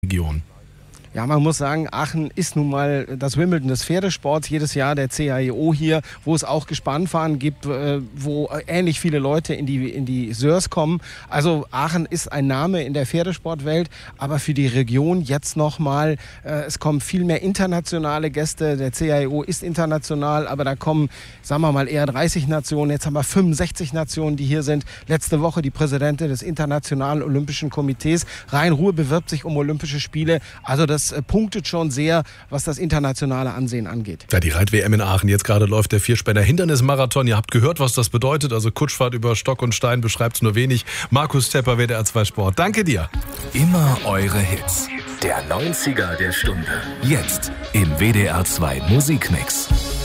Region. Ja, man muss sagen, Aachen ist nun mal das Wimbledon des Pferdesports. Jedes Jahr der CAEO hier, wo es auch Gespannfahren gibt, wo ähnlich viele Leute in die Sörs kommen. Also Aachen ist ein Name in der Pferdesportwelt, aber für die Region jetzt nochmal, es kommen viel mehr internationale Gäste. Der CAEO ist international, aber da kommen, sagen wir mal, eher 30 Nationen. Jetzt haben wir 65 Nationen, die hier sind. Letzte Woche die Präsidentin des Internationalen Olympischen Komitees. Rhein-Ruhr bewirbt sich um Olympische Spiele. Also das punktet schon sehr, was das internationale Ansehen angeht. Ja, die Reit-WM in Aachen. Jetzt gerade läuft der Vierspänner Hindernismarathon. Ihr habt gehört, was das bedeutet. Also Kutschfahrt über Stock und Stein beschreibt es nur wenig. Markus Tepper, WDR 2 Sport. Danke dir. Immer eure Hits. Der 90er der Stunde. Jetzt im WDR 2 Musikmix.